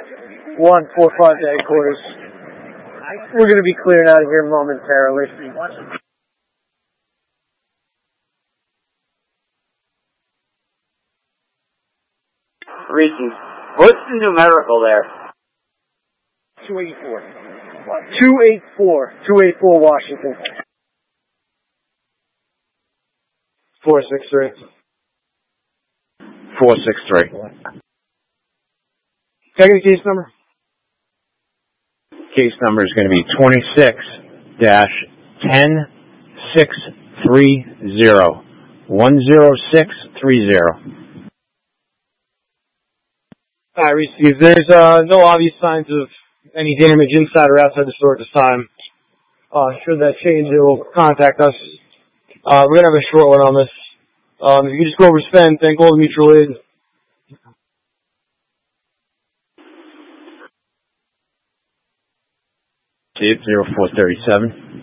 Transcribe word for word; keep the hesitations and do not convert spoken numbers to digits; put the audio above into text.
one four five to headquarters. We're going to be clearing out of here momentarily. Reese's. What's the numerical there? two eighty-four. two eighty-four. two eighty-four Washington. four six three. four six three. Can I get a case number? Case number is going to be twenty-six dash ten six three zero. one zero six three zero. All right, Reese, if there's uh, no obvious signs of any damage inside or outside the store at this time, uh, should that change, it will contact us. Uh, we're going to have a short one on this. Um, if you just go over spend, thank all the mutual aid. zero four thirty-seven.